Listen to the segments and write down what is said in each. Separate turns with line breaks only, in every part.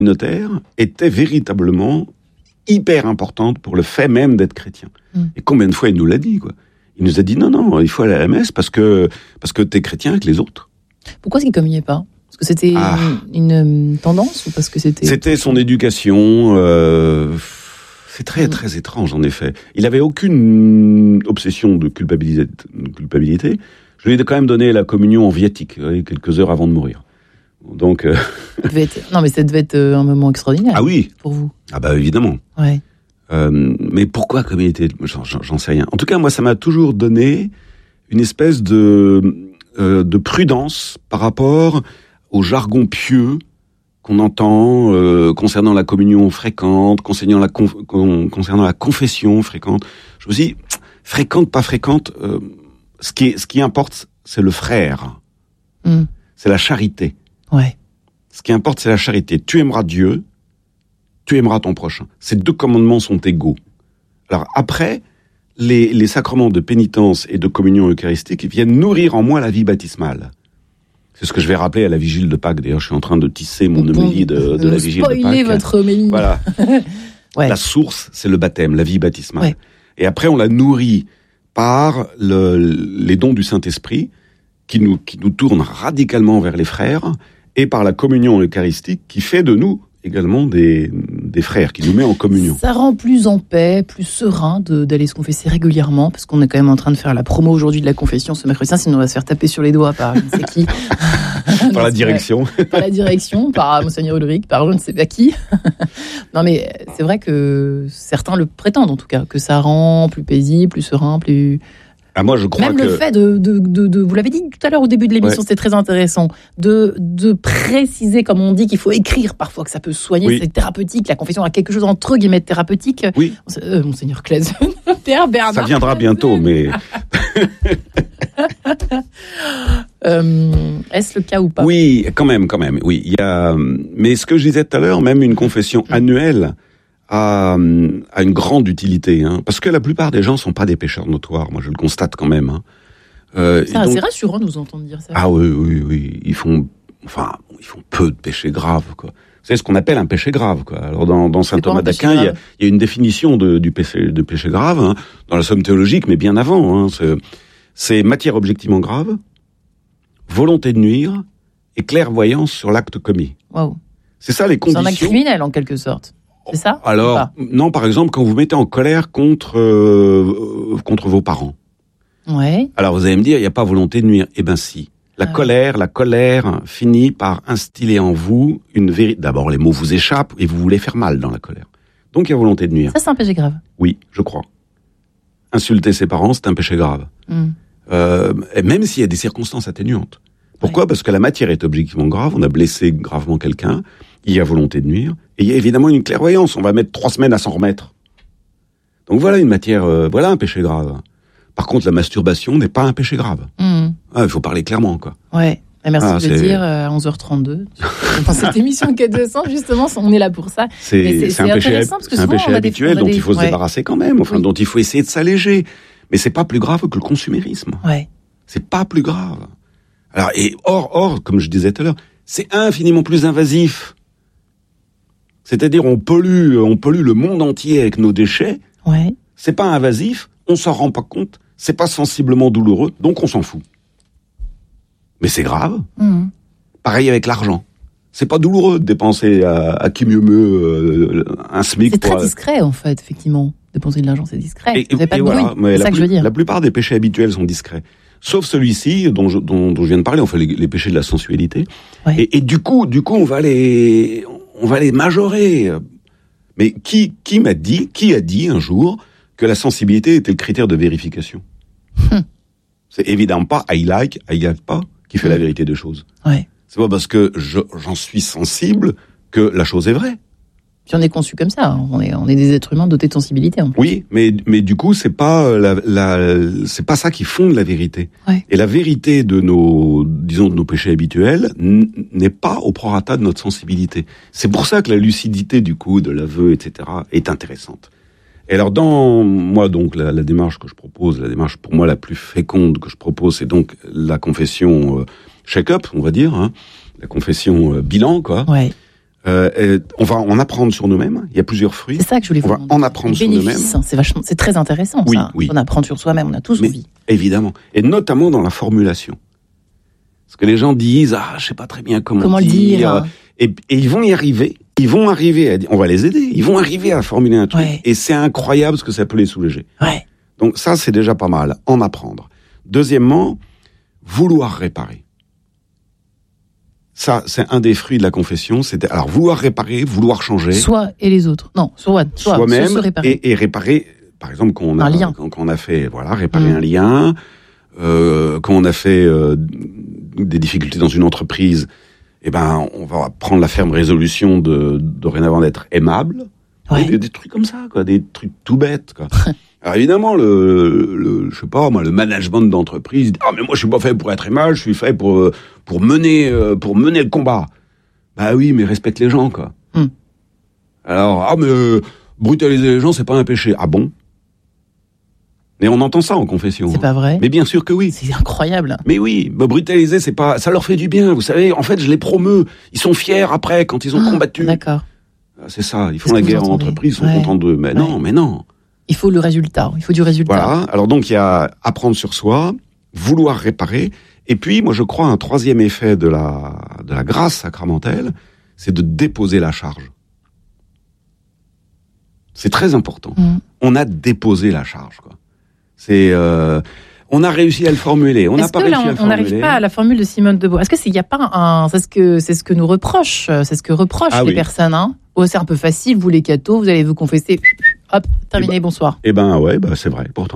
communautaire était véritablement hyper importante pour le fait même d'être chrétien. Et combien de fois il nous l'a dit, quoi. Il nous a dit non, il faut aller à la messe parce que t'es chrétien avec les autres.
Pourquoi est-ce qu'il communiait pas ? Parce que c'était une tendance ou parce que c'était...
C'était son éducation. C'est très, très étrange, en effet. Il n'avait aucune obsession de culpabilité. Je lui ai quand même donné la communion en viatique, quelques heures avant de mourir. Donc...
Non, mais ça devait être un moment extraordinaire.
Ah oui.
Pour vous.
Ah bah évidemment.
Ouais.
Mais pourquoi communauté ? J'en sais rien. En tout cas, moi, ça m'a toujours donné une espèce de prudence par rapport au jargon pieux qu'on entend concernant la communion fréquente, concernant la confession fréquente. Je me dis, fréquente, pas fréquente, ce qui importe, c'est le frère. C'est la charité.
Ouais.
Ce qui importe, c'est la charité. Tu aimeras Dieu, tu aimeras ton prochain. Ces deux commandements sont égaux. Alors après, les sacrements de pénitence et de communion eucharistique viennent nourrir en moi la vie baptismale. C'est ce que je vais rappeler à la vigile de Pâques. D'ailleurs, je suis en train de tisser mon homélie de la vigile de Pâques.
Spoiler votre homélie.
Voilà.
Ouais.
La source, c'est le baptême, la vie baptismale.
Ouais.
Et après, on la nourrit par les dons du Saint-Esprit qui nous tournent radicalement vers les frères et par la communion eucharistique qui fait de nous également des frères, qui nous met en communion.
Ça rend plus en paix, plus serein d'aller se confesser régulièrement, parce qu'on est quand même en train de faire la promo aujourd'hui de la confession ce mercredi, sinon on va se faire taper sur les doigts par je ne sais qui.
Par la direction.
Par la direction, par Monseigneur Ulrich, par je ne sais pas qui. Non mais c'est vrai que certains le prétendent en tout cas, que ça rend plus paisible, plus serein, plus...
Ah, moi, je crois
même le fait de vous l'avez dit tout à l'heure au début de l'émission, c'était très intéressant, de préciser, comme on dit, qu'il faut écrire parfois, que ça peut soigner, c'est thérapeutique, la confession a quelque chose entre guillemets de thérapeutique.
Oui.
Monseigneur Claes, Père Bernard.
Ça viendra bientôt, mais... Est-ce le cas ou pas ? Oui, quand même, oui. Il y a... Mais ce que je disais tout à l'heure, même une confession annuelle a une grande utilité, hein, parce que la plupart des gens sont pas des pécheurs notoires. Moi, je le constate quand même. Hein.
C'est assez rassurant de nous entendre dire ça.
Ah oui. Ils font peu de péchés graves, quoi. C'est ce qu'on appelle un péché grave, quoi. Alors dans saint Thomas d'Aquin, il y a une définition du péché grave, hein, dans la Somme théologique, mais bien avant. Hein, c'est matière objectivement grave, volonté de nuire et clairvoyance sur l'acte commis.
Wow.
C'est ça les conditions.
C'est un acte criminel en quelque sorte. C'est ça ?
Alors, non, par exemple, quand vous vous mettez en colère contre vos parents.
Ouais.
Alors, vous allez me dire, il n'y a pas volonté de nuire. Eh ben si. La colère finit par instiller en vous une vérité. D'abord, les mots vous échappent et vous voulez faire mal dans la colère. Donc, il y a volonté de nuire.
Ça, c'est un péché grave.
Oui, je crois. Insulter ses parents, c'est un péché grave. Et même s'il y a des circonstances atténuantes. Pourquoi ? Parce que la matière est objectivement grave, on a blessé gravement quelqu'un, il y a volonté de nuire, et il y a évidemment une clairvoyance, on va mettre 3 semaines à s'en remettre. Donc voilà une matière, voilà un péché grave. Par contre, la masturbation n'est pas un péché grave. Il faut parler clairement, quoi.
Ouais, merci de le dire à 11h32. Dans cette émission Quête de Sens, justement, on est là pour ça.
C'est un péché habituel dont il faut se débarrasser quand même, dont il faut essayer de s'alléger. Mais c'est pas plus grave que le consumérisme.
Ouais.
C'est pas plus grave. Alors, et or, comme je disais tout à l'heure, c'est infiniment plus invasif. C'est-à-dire, on pollue le monde entier avec nos déchets.
Ouais.
C'est pas invasif, on s'en rend pas compte, c'est pas sensiblement douloureux, donc on s'en fout. Mais c'est grave. Pareil avec l'argent. C'est pas douloureux de dépenser à qui mieux me un SMIC.
C'est très discret, en fait, effectivement. Dépenser de l'argent, c'est discret. Vous n'avez pas de bruit.
C'est
ça que je veux dire.
La plupart des péchés habituels sont discrets. Sauf celui-ci, dont je viens de parler, enfin, les péchés de la sensualité. Ouais. Et du coup, on va les majorer. Mais qui a dit un jour que la sensibilité était le critère de vérification? C'est évidemment pas I like pas qui fait la vérité des choses.
Ouais.
C'est pas parce que j'en suis sensible que la chose est vraie.
Puis on est conçu comme ça. On est des êtres humains dotés de sensibilité. En plus.
Oui, mais du coup, c'est pas c'est pas ça qui fonde la vérité.
Ouais.
Et la vérité de nos péchés habituels n'est pas au prorata de notre sensibilité. C'est pour ça que la lucidité du coup, de l'aveu, etc., est intéressante. Et alors, la démarche que je propose, la démarche pour moi la plus féconde que je propose, c'est donc la confession check-up, on va dire, hein, la confession bilan, quoi.
Ouais.
On va en apprendre sur nous-mêmes. Il y a plusieurs fruits.
C'est ça que je voulais vous demander.
On va en apprendre sur nous-mêmes.
C'est très intéressant,
oui,
ça.
Oui.
On apprend sur soi-même, on a tous envie.
Évidemment. Et notamment dans la formulation. Parce que les gens disent, je sais pas très bien comment
le dire.
Et ils vont y arriver. On va les aider. Ils vont arriver à formuler un truc. Ouais. Et c'est incroyable ce que ça peut les soulager.
Ouais.
Donc ça, c'est déjà pas mal. En apprendre. Deuxièmement, vouloir réparer. Ça, c'est un des fruits de la confession. Alors, vouloir réparer, vouloir changer.
Soi et les autres. Non,
soi-même se réparer. Et réparer, par exemple, quand on a fait, réparer un lien, quand on a fait des difficultés dans une entreprise, on va prendre la ferme résolution de dorénavant d'être aimable. Ouais. Des trucs comme ça, quoi, des trucs tout bêtes, quoi. Alors évidemment, je sais pas, moi, le management d'entreprise, mais moi je suis pas fait pour être aimable, je suis fait pour mener le combat. Bah oui, mais respecte les gens, quoi. Alors, mais brutaliser les gens, c'est pas un péché. Ah bon? Mais on entend ça en confession.
C'est pas vrai?
Mais bien sûr que oui.
C'est incroyable.
Mais oui, brutaliser, c'est pas, ça leur fait du bien, vous savez. En fait, je les promeus. Ils sont fiers après, quand ils ont combattu.
D'accord.
C'est ça, ils font la guerre en entreprise, ils sont contents d'eux. Mais non.
Il faut le résultat, il faut du résultat.
Voilà, alors donc il y a apprendre sur soi, vouloir réparer, et puis moi je crois un troisième effet de la grâce sacramentelle, c'est de déposer la charge. C'est très important. On a déposé la charge, quoi. On a réussi à le formuler. On n'a pas réussi à le formuler.
On n'arrive pas à la formule de Simone de Beauvoir. Est-ce qu'il n'y a pas c'est ce que nous reprochent, c'est ce que reprochent les personnes, hein? C'est un peu facile, vous les cathos, vous allez vous confesser, hop, terminé, bonsoir.
C'est vrai, pourtant.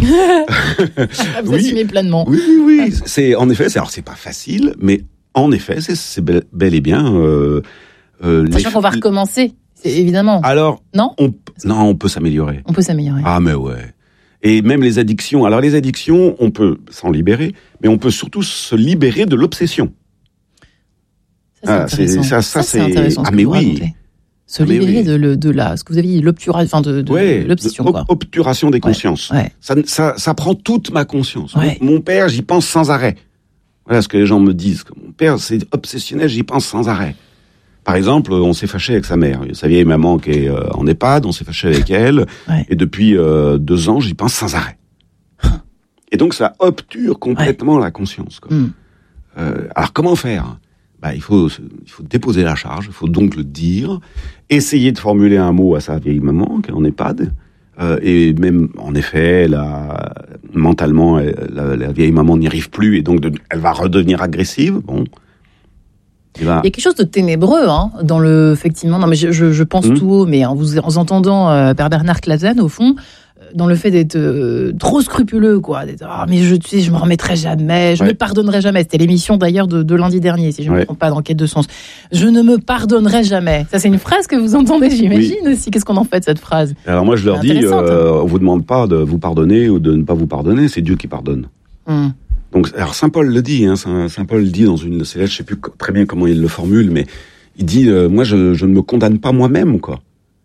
Vous assumez pleinement.
Oui. C'est pas facile, mais en effet, c'est bel et bien.
Sachant qu'on va recommencer, c'est évidemment.
Alors,
non,
on peut s'améliorer.
On peut s'améliorer.
Ah mais ouais. Et même les addictions. Alors les addictions, on peut s'en libérer, mais on peut surtout se libérer de l'obsession.
Ça, c'est intéressant.
Ah mais oui.
Racontez. Se libérer de la, ce que vous avez dit, l'obturation, l'obsession, quoi.
Obturation des consciences.
Ouais.
Ça prend toute ma conscience.
Ouais.
Mon père, j'y pense sans arrêt. Voilà ce que les gens me disent. Mon père, c'est obsessionnel, j'y pense sans arrêt. Par exemple, on s'est fâché avec sa mère. Sa vieille maman qui est en EHPAD, on s'est fâché avec elle.
Ouais.
Et depuis 2 ans, j'y pense sans arrêt. Et donc, ça obture complètement la conscience, quoi. Alors, comment faire ? Il faut déposer la charge, il faut donc le dire, essayer de formuler un mot à sa vieille maman qui est en EHPAD, et même, en effet, mentalement, la vieille maman n'y arrive plus, et donc elle va redevenir agressive, bon.
Il y a quelque chose de ténébreux, dans effectivement, non mais je pense tout haut, mais en vous entendant Père Bernard Clasen, au fond, dans le fait d'être trop scrupuleux, quoi, d'être mais je me remettrai jamais, je ne pardonnerai jamais. C'était l'émission d'ailleurs de lundi dernier, si je ne me trompe pas, dans Quête de sens. Je ne me pardonnerai jamais. Ça, c'est une phrase que vous entendez, j'imagine aussi. Qu'est-ce qu'on en fait de cette phrase?
Alors moi, je leur dis, on vous demande pas de vous pardonner ou de ne pas vous pardonner, c'est Dieu qui pardonne. Donc, alors Saint Paul le dit, Saint Paul le dit dans une de ses lettres, je sais plus très bien comment il le formule, mais il dit, moi, je ne me condamne pas moi-même, quoi.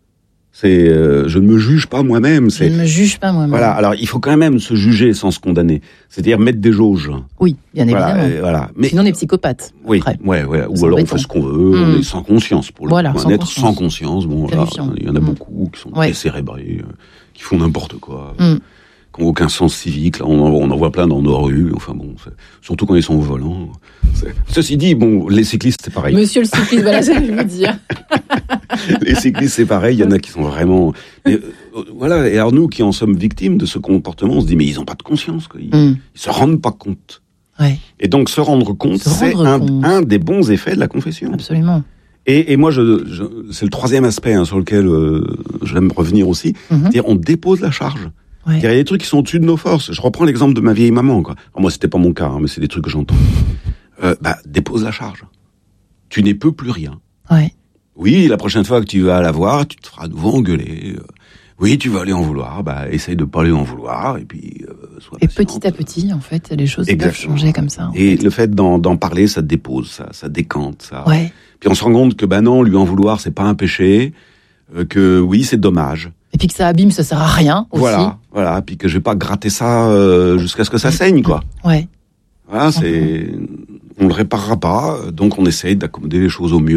Je ne me juge pas moi-même.
Je ne me juge pas moi-même.
Voilà. Alors, il faut quand même se juger sans se condamner. C'est-à-dire mettre des jauges.
Oui, bien évidemment.
Voilà. Mais
sinon, on est psychopathe.
Oui. Ouais. Ou alors on fait ce qu'on veut. On est sans conscience pour le coup.
Sans
être
conscience.
sans conscience. Bon, là, il y en a beaucoup qui sont décérébrés, qui font n'importe quoi, qui n'ont aucun sens civique. Là, on en voit plein dans nos rues. Enfin bon, surtout quand ils sont au volant. Ceci dit, bon, les cyclistes, c'est pareil.
Monsieur le cycliste, voilà, j'allais vous dire.
Les cyclistes, c'est pareil. Il y en a qui sont vraiment. Mais, voilà. Et alors nous, qui en sommes victimes de ce comportement, on se dit mais ils n'ont pas de conscience, quoi. Ils se rendent pas compte.
Ouais.
Et donc se rendre compte, c'est un des bons effets de la confession.
Absolument.
Et moi, c'est le troisième aspect sur lequel j'aime revenir aussi. C'est-à-dire, on dépose la charge.
Ouais.
Il y a des trucs qui sont au-dessus de nos forces. Je reprends l'exemple de ma vieille maman, quoi. Alors, moi, c'était pas mon cas, mais c'est des trucs que j'entends. Dépose la charge. Tu n'es plus rien.
Ouais.
Oui, la prochaine fois que tu vas la voir, tu te feras à nouveau engueuler. Oui, tu vas aller en vouloir. Essaye de pas aller en vouloir. Et puis, sois
Et
patiente.
Petit à petit, en fait, les choses peuvent changer comme ça.
Et le fait d'en parler, ça dépose, ça décante, ça.
Ouais.
Puis on se rend compte que, non, lui en vouloir, c'est pas un péché. Que oui, c'est dommage.
Et puis que ça abîme, ça sert à rien aussi.
Voilà. Puis que je vais pas gratter ça jusqu'à ce que ça saigne, quoi.
Ouais.
Voilà, on le réparera pas, donc on essaye d'accommoder les choses au mieux.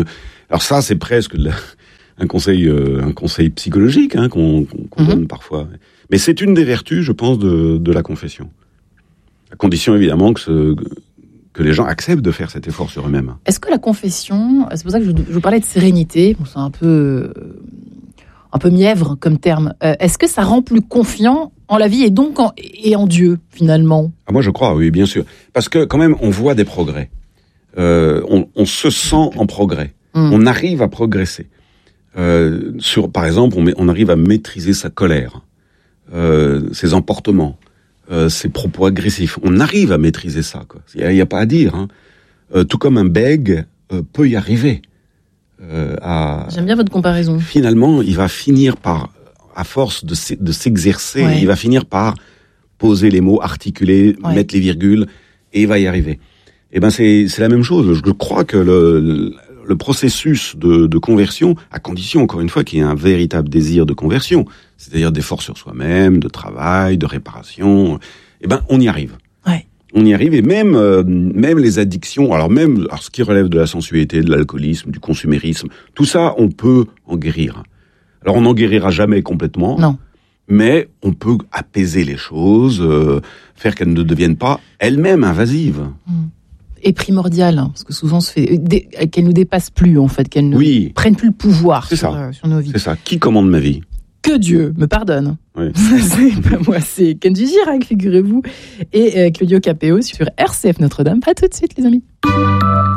Alors ça, c'est presque un conseil psychologique qu'on donne parfois. Mais c'est une des vertus, je pense, de la confession. À condition, évidemment, que les gens acceptent de faire cet effort sur eux-mêmes.
Est-ce que la confession, c'est pour ça que je vous parlais de sérénité, bon, c'est un peu mièvre comme terme, est-ce que ça rend plus confiant en la vie et donc en Dieu, finalement?
Moi, je crois, oui, bien sûr. Parce que quand même, on voit des progrès. On se sent en progrès. On arrive à progresser. Par exemple, on arrive à maîtriser sa colère, ses emportements, ses propos agressifs. On arrive à maîtriser ça, quoi. Il y a pas à dire. Tout comme un bègue peut y arriver.
J'aime bien votre comparaison.
Finalement, il va finir par, à force de s'exercer, il va finir par poser les mots, articuler, mettre les virgules, et il va y arriver. Eh ben c'est la même chose. Je crois que le processus de conversion, à condition, encore une fois, qu'il y ait un véritable désir de conversion, c'est-à-dire d'effort sur soi-même, de travail, de réparation, eh ben on y arrive.
Ouais.
On y arrive, et même les addictions, alors ce qui relève de la sensualité, de l'alcoolisme, du consumérisme, tout ça, on peut en guérir. Alors on n'en guérira jamais complètement.
Non.
Mais on peut apaiser les choses, faire qu'elles ne deviennent pas elles-mêmes invasives.
Et primordial, parce que souvent se fait qu'elles nous dépassent plus, en fait, qu'elles ne prennent plus le pouvoir sur nos vies.
C'est ça. Qui commande ma vie?
Que Dieu me pardonne.
Oui.
C'est pas moi, c'est Kenji Girac, figurez-vous, et Claudio Capéo sur RCF Notre-Dame. À tout de suite, les amis.